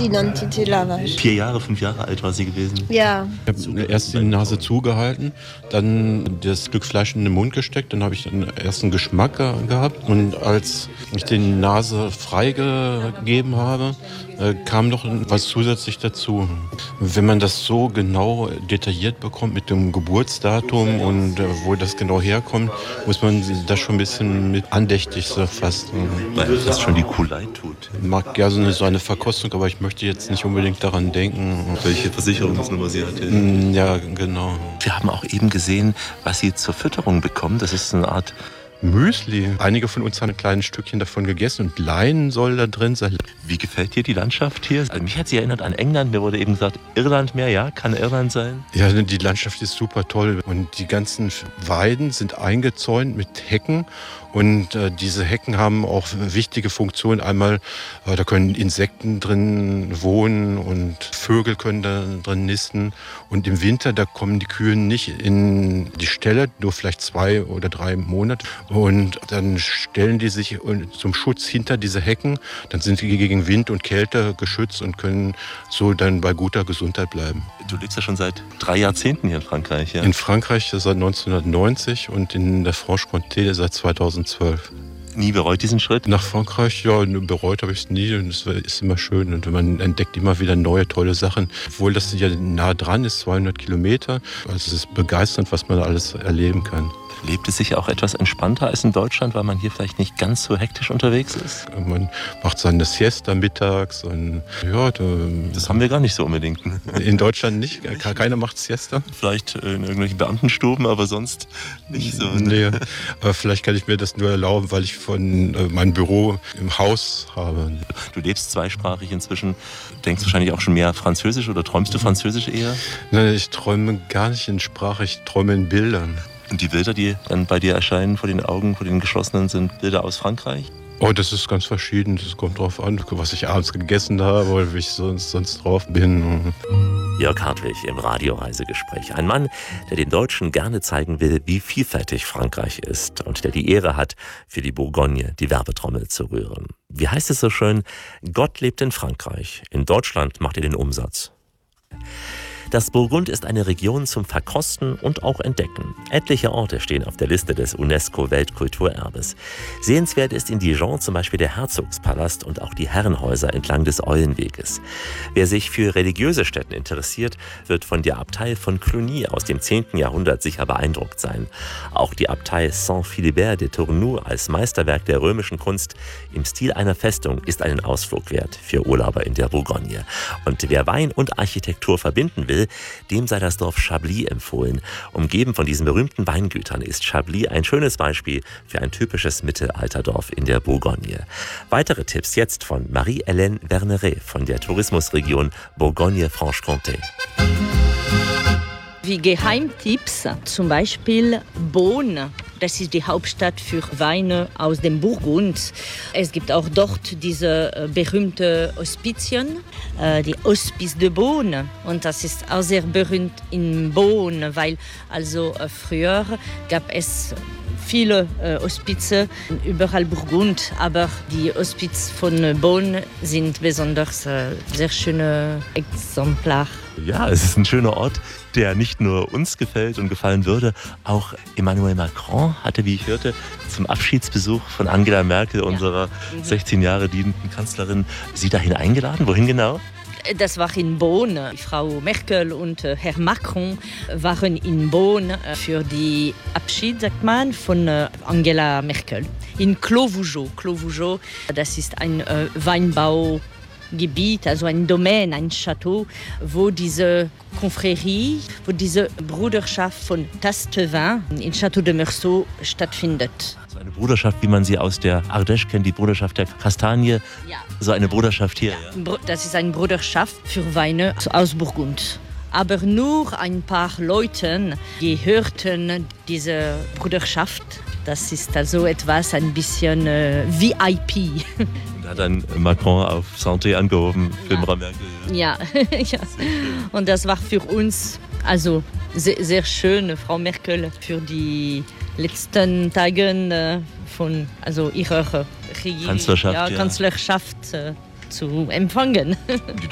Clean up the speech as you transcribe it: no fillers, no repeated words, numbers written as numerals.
Identité Lavage. 4 Jahre, 5 Jahre alt war sie gewesen. Ja. Ich habe erst die Nase zugehalten, dann das Stück Fleisch in den Mund gesteckt, dann habe ich den ersten Geschmack gehabt. Und als ich die Nase freigegeben habe, kam noch was zusätzlich dazu. Wenn man das so genau detailliert bekommt mit dem Geburtsdatum und wo das genau herkommt, muss man das schon ein bisschen mit andächtig so fast. Weil das schon die Kuh leid tut. Ich mag gerne so eine Verkostung, aber ich möchte jetzt nicht unbedingt daran denken. Welche Versicherungsnummer sie hatte. Ja, genau. Wir haben auch eben gesehen, was sie zur Fütterung bekommen. Das ist eine Art Müsli. Einige von uns haben ein kleines Stückchen davon gegessen und Leinen soll da drin sein. Wie gefällt dir die Landschaft hier? Also mich hat sie erinnert an England. Mir wurde eben gesagt, Irland mehr, ja? Kann Irland sein? Ja, die Landschaft ist super toll. Und die ganzen Weiden sind eingezäunt mit Hecken. Und diese Hecken haben auch wichtige Funktionen. Einmal, da können Insekten drin wohnen und Vögel können da drin nisten. Und im Winter, da kommen die Kühe nicht in die Ställe, nur vielleicht 2 oder 3 Monate. Und dann stellen die sich zum Schutz hinter diese Hecken. Dann sind sie gegen Wind und Kälte geschützt und können so dann bei guter Gesundheit bleiben. Du lebst ja schon seit 3 Jahrzehnten hier in Frankreich, ja? In Frankreich seit 1990 und in der Franche-Comté seit 2012. Nie bereut diesen Schritt? Nach Frankreich, ja, bereut habe ich es nie und es ist immer schön und man entdeckt immer wieder neue, tolle Sachen. Obwohl das ja nah dran ist, 200 Kilometer. Also es ist begeisternd, was man alles erleben kann. Lebt es sich auch etwas entspannter als in Deutschland, weil man hier vielleicht nicht ganz so hektisch unterwegs ist? Man macht seine Siesta mittags und ja, das haben wir gar nicht so unbedingt. In Deutschland nicht, keiner macht Siesta. Vielleicht in irgendwelchen Beamtenstuben, aber sonst nicht so. Nee, aber vielleicht kann ich mir das nur erlauben, weil ich von mein Büro im Haus habe. Du lebst zweisprachig inzwischen, denkst wahrscheinlich auch schon mehr Französisch oder träumst du Französisch eher? Nein, ich träume gar nicht in Sprache, ich träume in Bildern. Und die Bilder, die dann bei dir erscheinen vor den Augen, vor den geschlossenen, sind Bilder aus Frankreich? Oh, das ist ganz verschieden. Das kommt drauf an, was ich abends gegessen habe oder wie ich sonst drauf bin. Jörg Hartwig im Radioreisegespräch. Ein Mann, der den Deutschen gerne zeigen will, wie vielfältig Frankreich ist und der die Ehre hat, für die Bourgogne die Werbetrommel zu rühren. Wie heißt es so schön? Gott lebt in Frankreich. In Deutschland macht er den Umsatz. Das Burgund ist eine Region zum Verkosten und auch Entdecken. Etliche Orte stehen auf der Liste des UNESCO-Weltkulturerbes. Sehenswert ist in Dijon zum Beispiel der Herzogspalast und auch die Herrenhäuser entlang des Eulenweges. Wer sich für religiöse Stätten interessiert, wird von der Abtei von Cluny aus dem 10. Jahrhundert sicher beeindruckt sein. Auch die Abtei Saint-Philibert de Tournoux als Meisterwerk der römischen Kunst im Stil einer Festung ist einen Ausflug wert für Urlauber in der Bourgogne. Und wer Wein und Architektur verbinden will, dem sei das Dorf Chablis empfohlen. Umgeben von diesen berühmten Weingütern ist Chablis ein schönes Beispiel für ein typisches Mittelalterdorf in der Bourgogne. Weitere Tipps jetzt von Marie-Hélène Verneret von der Tourismusregion Bourgogne-Franche-Comté. Wie Geheimtipps, zum Beispiel Beaune. Das ist die Hauptstadt für Weine aus dem Burgund. Es gibt auch dort diese berühmte Hospizien, die Hospice de Beaune. Und das ist auch sehr berühmt in Beaune, weil also früher gab es viele Hospize überall Burgund, aber die Hospiz von Beaune sind besonders sehr schöne Exemplare. Ja, es ist ein schöner Ort, der nicht nur uns gefällt und gefallen würde. Auch Emmanuel Macron hatte, wie ich hörte, zum Abschiedsbesuch von Angela Merkel, unserer 16 Jahre dienenden Kanzlerin, Sie dahin eingeladen. Wohin genau? Das war in Beaune. Frau Merkel und Herr Macron waren in Beaune für die Abschied, sagt man, von Angela Merkel. In Clos Vougeot. Clos Vougeot, das ist ein Weinbaugebiet, also ein Domain, ein Château, wo diese Confrérie, wo diese Bruderschaft von Tastevin in Château de Meursault stattfindet. So eine Bruderschaft, wie man sie aus der Ardèche kennt, die Bruderschaft der Kastanie. Ja. So eine Bruderschaft hier. Ja. Das ist eine Bruderschaft für Weine aus Burgund. Aber nur ein paar Leute gehörten diese Bruderschaft. Das ist also etwas ein bisschen VIP. Da hat dann Macron auf Santé angehoben für Frau Merkel. Ja. Ja. Und das war für uns also sehr, sehr schön, Frau Merkel, für die letzten Tage von also ihrer Kanzlerschaft, Kanzlerschaft zu empfangen.